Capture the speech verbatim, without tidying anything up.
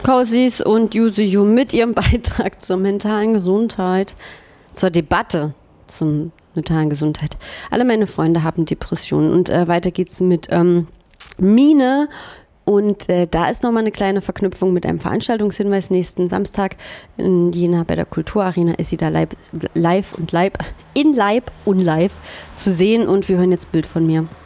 Kausis und Yusuyu mit ihrem Beitrag zur mentalen Gesundheit, zur Debatte zum mentalen Gesundheit. Alle meine Freunde haben Depressionen und äh, weiter geht's mit ähm, Mine. Und äh, da ist nochmal eine kleine Verknüpfung mit einem Veranstaltungshinweis. Nächsten Samstag in Jena bei der Kulturarena ist sie da live, live und live, in Leib und live zu sehen. Und wir hören jetzt Bild von mir.